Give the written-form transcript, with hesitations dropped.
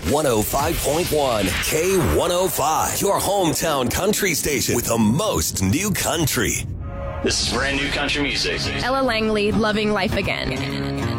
105.1 K105, your hometown country station with the most new country. This is brand new country music. Ella Langley, Loving Life Again.